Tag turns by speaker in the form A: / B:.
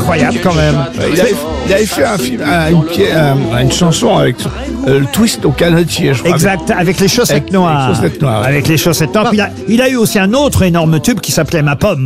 A: incroyable quand même.
B: Il avait fait un film, une chanson avec le twist au canotier, je crois.
A: Exact, avec les chaussettes noires.
B: Avec les chaussettes noires.
A: Avec les chaussettes noires. Puis il a eu aussi un autre énorme tube qui s'appelait Ma Pomme.